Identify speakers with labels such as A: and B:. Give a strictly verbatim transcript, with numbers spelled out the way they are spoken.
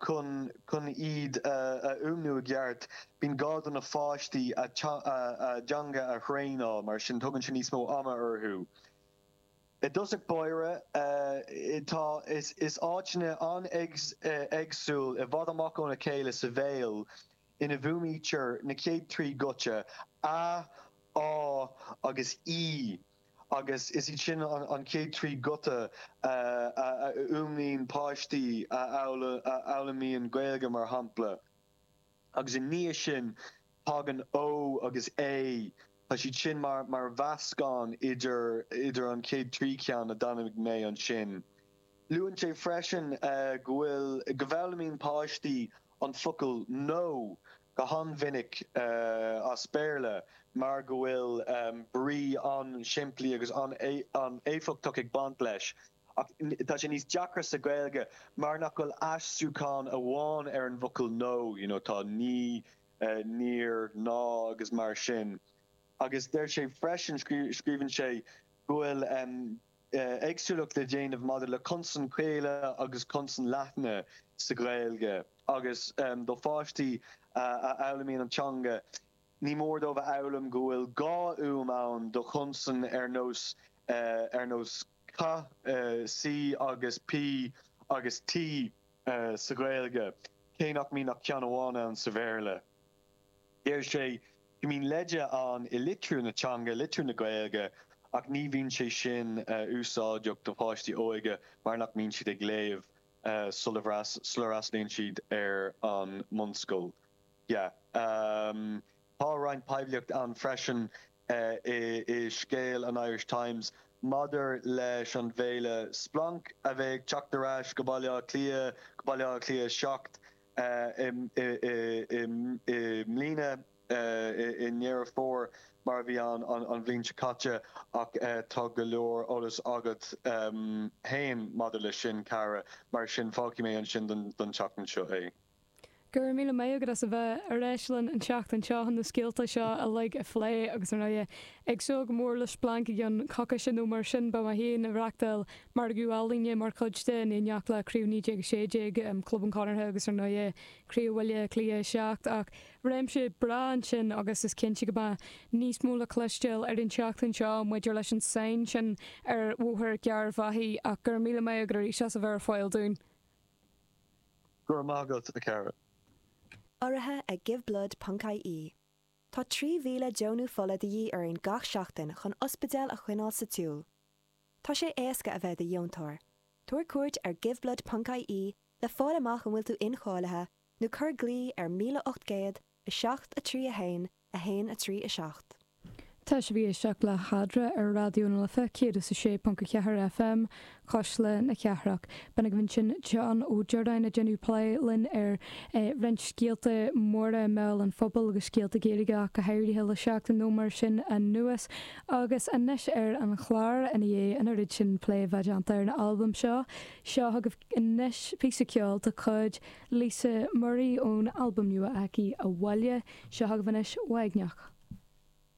A: chun chun iad a umnú a gheart bín gád an a fáistí a djanga a chréinál mar sin tugann sin níos mó ama orthú. I dosach boire tá is is áitine an éagsúil i bhfad amach ón a céile sa bhéal ina bhúmítear na céad trí gote a á agus í agus is í sin an céad trí gote a umlíonn páistí a álamíonn Gaeilge mar hampla. Agus in níos sin pagan ó agus é tá si sin mar mar bhascán idir idir an céad trí ceann a danimid mé an sin. Luann sé freisin go bhfuil go bhfuilimíonn páistí an focail nó go hanmhinnic a spéirle mar go bhfuil brí an siimplí agus an éifeachtach ag bant leis. Tá sé níos deachras sa Gaeilge mar nach bhfuil aistúcán a bháin ar an focail nó, you know, tá ní, níor, ná agus mar sin. Agus déir sé freisin scríbann sé go bhfuil éagsúlacht le déanamh maidir le consan chéile agus consan leithne sa Gaeilge. Agus do fáistí a álamíonn an teanga ní mór dó bheith álam go bhfuil gá úm ann do chunsan ar nós ar nós Ca, C agus P agus T sa Gaeilge. Cénach mí nach ceann amháin an sa bhéirle. Éir sé go mín leide an i litriú na teanga, litriú na Gaeilge, ach ní bhíonn sé sin úsáideach do páistí óige mar nach míonn siad ag léamh sularasnaíonn siad ar an munscoil. Yeah. Um, Tá rainn peibhleacht an freisin i scéal an Irish Times madidir leis an bhéile splanc a bheith teachtarráis go baile clia go baile clia seacht i mlíne i near fór mar bhí an an bhíonn se caite ach tá go leor olalas agat haon madidir le sin cara mar sin fáci mé an sin don teachtain seo é.
B: Gur míle mé agus a bheith ar réislan an teach an teachan na scéalta seo a le a phlé agus ar é ag so go mór leis blanca an caca sin nó mar sin ba a híon a bhreachtal mar gúáilíne mar chuidte í neach le críomhní ag séide club an Conarthe agus ar é críomhhaile clia seacht ach réimse brain sin agus is cinnte go ba níos móla cléisteil ar an teachtain seo muidir leis an sein sin ar bhthir gear bhaithí ach gur míle mé agur í se a bhar fáil dún.
A: Gur mágat a cara.
C: Áirithe ag Give Blood Puncaí í. Tá trí mhíle deonú fola dí ar an gach seachtain chun ospidéal a chuineáil sa túl. Tá sé éasca a bheith a dheontóir. Tuair cuairt ar Give Blood Puncaí í le fáil amach an bhfuil tú inchailethe nó chur glí ar míle ocht géad i seacht a trí a hain a hain a trí a seacht.
B: Tá sé bhí isteach le hadra ar radioún lefa céad sa sé panca ceathar F M cos le na ceathraach. Benna go bhain sin John ó Jordain a genú play linn ar rent scéalta móra meall an phobal agus scéalta géirige go hairithe le seachta nó mar sin an nuas agus a neis ar an chláir in é an rid sin play bheitanta ar an album seo. Seo agah in neis písa ceáil de chuid Lisa Murray ón album nua aici a bhaile seo agah bhanis waigneach.